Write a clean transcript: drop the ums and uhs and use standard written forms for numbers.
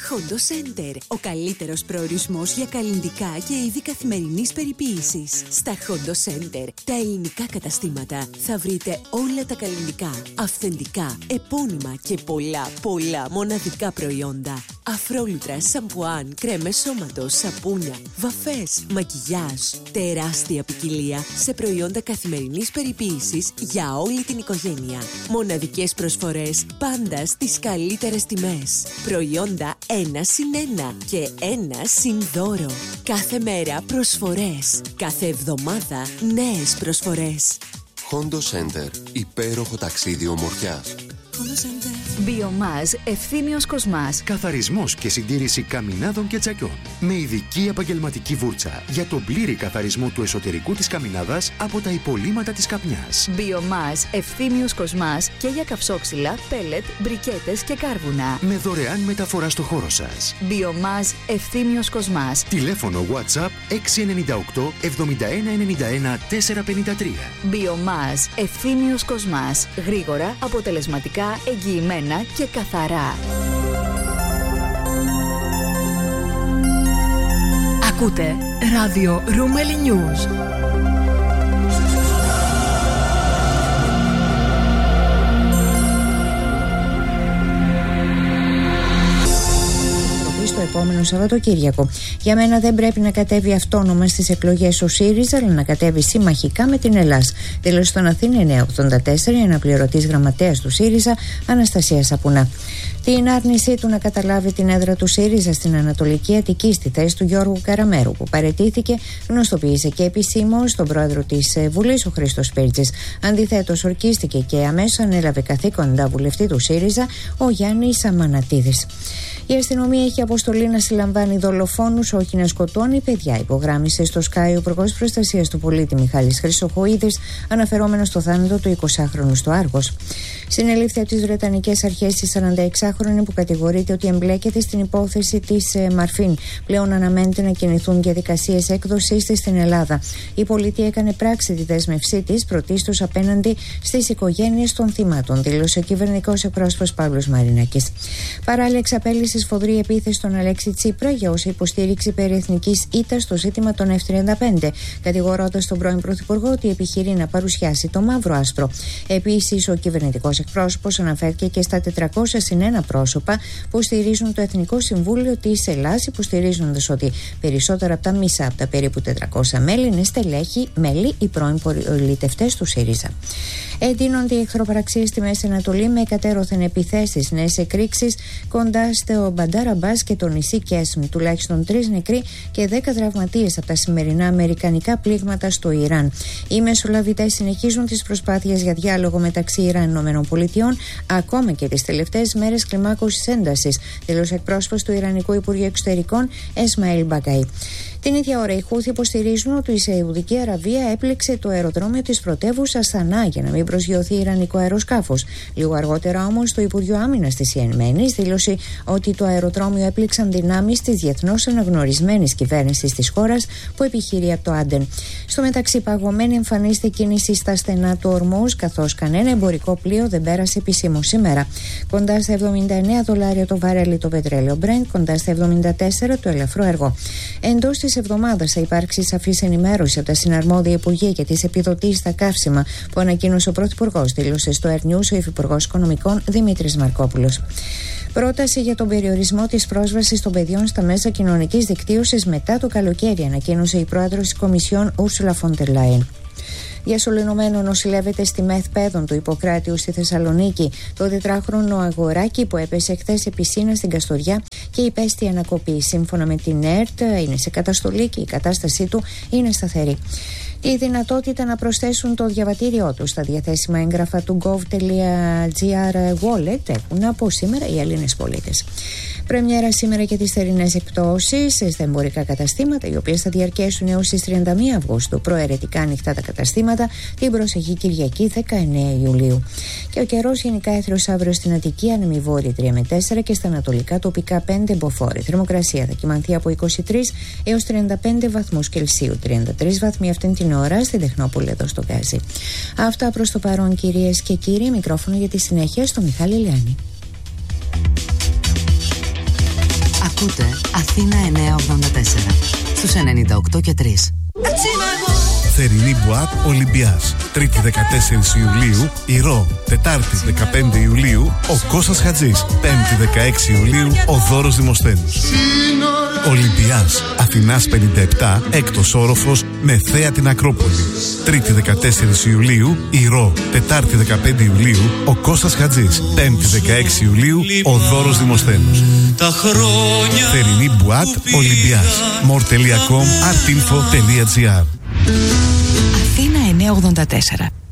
Hondo Center. Ο καλύτερος προορισμός για καλλυντικά και είδη καθημερινής περιποίησης. Στα Hondo Center, τα ελληνικά καταστήματα, θα βρείτε όλα τα καλλυντικά, αυθεντικά, επώνυμα και πολλά μοναδικά προϊόντα. Αφρόλουτρα, σαμπουάν, κρέμες σώματος, σαπούνια, βαφές, μακιγιάζ. Τεράστια ποικιλία σε προϊόντα καθημερινής περιποίησης για όλη την οικογένεια. Μοναδικές προσφορές πάντα στις καλύτερες τιμές. Προϊόντα 1+1 και 1+δώρο. Κάθε μέρα προσφορές. Κάθε εβδομάδα νέες προσφορές. Hondo Center. Υπέροχο ταξίδι ομορφιάς. Βιομάζ Ευθύμιος Κοσμάς. Καθαρισμός και συντήρηση καμινάδων και τσακιών. Με ειδική επαγγελματική βούρτσα για τον πλήρη καθαρισμό του εσωτερικού της καμινάδας από τα υπολείμματα της καπνιάς. Βιομάζ Ευθύμιος Κοσμάς και για καυσόξυλα, πέλετ, μπρικέτες και κάρβουνα. Με δωρεάν μεταφορά στο χώρο σας. Βιομάζ Ευθύμιος Κοσμάς. Τηλέφωνο WhatsApp 698 71 91 453. Βιομάζ Ευθύμιος Κοσμάς. Γρήγορα, αποτελεσματικά, εγγυημένα και καθαρά. Ακούτε ράδιο Ρούμελι News. Το επόμενο Σαββατοκύριακο. Για μένα δεν πρέπει να κατέβει αυτόνομα στις εκλογές ο ΣΥΡΙΖΑ, αλλά να κατέβει συμμαχικά με την Ελλάς. Δήλωσε στον Αθήνα 984 η αναπληρωτής γραμματέας του ΣΥΡΙΖΑ, Αναστασία Σαπουνά. Την άρνησή του να καταλάβει την έδρα του ΣΥΡΙΖΑ στην Ανατολική Αττική στη θέση του Γιώργου Καραμέρου, που παραιτήθηκε, γνωστοποίησε και επισήμως τον πρόεδρο της Βουλής, ο Χρήστος Πύρτζης. Αντιθέτως, ορκίστηκε και αμέσως ανέλαβε καθήκοντα βουλευτή του ΣΥΡΙΖΑ, ο Γιάννης Αμανατίδης. Η αστυνομία έχει αποστολή να συλλαμβάνει δολοφόνους, όχι να σκοτώνει παιδιά, υπογράμμισε στο Sky ο Υπουργός Προστασίας του Πολίτη Μιχάλης Χρυσοχοΐδης, αναφερόμενος στο θάνατο του 20χρονου στο Άργος. Συνελήφθη από τις Βρετανικές Αρχές τη 46χρονη που κατηγορείται ότι εμπλέκεται στην υπόθεση της Μαρφίν. Πλέον αναμένεται να κινηθούν διαδικασίες έκδοσής της στην Ελλάδα. Η πολιτεία έκανε πράξη τη δέσμευσή της πρωτίστως απέναντι στις οικογένειες των θυμάτων, δήλωσε ο κυβερνητικός εκπρόσωπος Παύλος Μαρινάκης. Παράλληλα, εξαπέλυσε σφοδρή επίθεση στον Αλέξη Τσίπρα για όσα υποστήριξη περί εθνικής ήττας στο ζήτημα των F-35, κατηγορώντας τον πρώην Πρωθυπουργό ότι επιχειρεί να παρουσιάσει το μαύρο άστρο. Επίσης, ο κυβερνητικός εκπρόσωπος αναφέρθηκε και στα 401 πρόσωπα που στηρίζουν το Εθνικό Συμβούλιο της Ελλάς, υποστηρίζοντας ότι περισσότερα από τα μισά από τα περίπου 400 μέλη είναι στελέχη, μέλη ή πρώην πολιτευτές του ΣΥΡΙΖΑ. Εντείνονται οι εχθροπραξίες στη Μέση Ανατολή με εκατέρωθεν επιθέσεις, νέες εκρήξεις κοντά στο Μπαντάρ Αμπάς και το νησί Κέσμ. Τουλάχιστον 3 νεκροί και 10 τραυματίες από τα σημερινά αμερικανικά πλήγματα στο Ιράν. Οι μεσολαβητές συνεχίζουν τις προσπάθειες για διάλογο μεταξύ Ιράν και ΗΠΑ, ακόμα και τις τελευταίες μέρες κλιμάκωσης έντασης, δήλωσε εκπρόσωπος του Ιρανικού Υπουργείου Εξωτερικών Εσμαήλ Μπαγκάι. Την ίδια ώρα, οι Χούθι υποστηρίζουν ότι η Σαουδική Αραβία έπληξε το αεροδρόμιο της πρωτεύουσας Σανά για να μην προσγειωθεί ιρανικό αεροσκάφος. Λίγο αργότερα, όμως, το Υπουργείο Άμυνας της Ιεμένης δήλωσε ότι το αεροδρόμιο έπληξαν δυνάμεις της διεθνώς αναγνωρισμένης κυβέρνησης της χώρας που επιχειρεί από το Άντεν. Στο μεταξύ, παγωμένη εμφανίζεται κίνηση στα στενά του Ορμούζ, καθώς κανένα εμπορικό πλοίο δεν πέρασε επισήμως σήμερα. Κοντά στα $79 το βαρέλι το πετρέλαιο Brent, κοντά στα 74 το ελαφρό έργο. Εντός της εβδομάδας θα υπάρξει σαφής ενημέρωση από τα συναρμόδια υπουργεία για τις επιδοτήσεις στα καύσιμα που ανακοίνωσε ο Πρωθυπουργός, δήλωσε στο Air News ο Υφυπουργός Οικονομικών Δημήτρης Μαρκόπουλος. Πρόταση για τον περιορισμό της πρόσβασης των παιδιών στα μέσα κοινωνικής δικτύωσης μετά το καλοκαίρι, ανακοίνωσε η πρόεδρος της Κομισιόν Ούρσουλα φον ντερ Λάιεν. Διασωληνωμένο νοσηλεύεται στη ΜΕΘ Παιδών του Ιπποκράτειου στη Θεσσαλονίκη το 4χρονο αγοράκι που έπεσε χθες σε πισίνα στην Καστοριά και υπέστη ανακοπή. Σύμφωνα με την ΕΡΤ, είναι σε καταστολή και η κατάστασή του είναι σταθερή. Τη δυνατότητα να προσθέσουν το διαβατήριό τους στα διαθέσιμα έγγραφα του gov.gr wallet έχουν από σήμερα οι Έλληνες πολίτες. Πρεμιέρα σήμερα για τις θερινές εκπτώσεις στα εμπορικά καταστήματα, οι οποίες θα διαρκέσουν έως τις 31 Αυγούστου. Προαιρετικά ανοιχτά τα καταστήματα την προσεχή Κυριακή 19 Ιουλίου. Και ο καιρός γενικά έθριος αύριο στην Αττική, άνεμη βόρεια 3 με 4 και στα ανατολικά τοπικά 5 μποφόρ. Η θερμοκρασία θα κυμανθεί από 23 έως 35 βαθμούς Κελσίου. 33 βαθμοί αυτήν την ώρα στην Τεχνόπολη εδώ στο Γκάζι. Αυτά προς το παρόν, κυρίες και κύριοι. Μικρόφωνο για τη συνέχεια στο Μιχάλη Λιάννη. Ακούτε Αθήνα 984 στους 98 και 3. Θερινή Μπουάτ Ολυμπιάς. Τρίτη 14 Ιουλίου Ηρώ. Τετάρτη 15 Ιουλίου ο Κώστας Χατζής. Πέμπτη 16 Ιουλίου ο Δώρος Δημοσθένους. Ολυμπιάς Αθηνάς 57 έκτος όροφος με θέα την Ακρόπολη. Τρίτη 14 Ιουλίου Ηρώ. Τετάρτη 15 Ιουλίου ο Κώστας Χατζής. Πέμπτη 16 Ιουλίου ο Δώρος Δημοσθένους. Θερινή Μπουάτ Ολυμπιάς. more.com artinfo.gr. Αθήνα 984.